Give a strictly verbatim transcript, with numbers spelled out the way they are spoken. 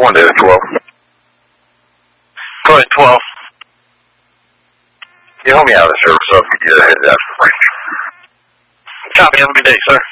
one to twelve. Go ahead, twelve. You hold me out of the service, so if you get ahead of that. Copy, have a good day, sir.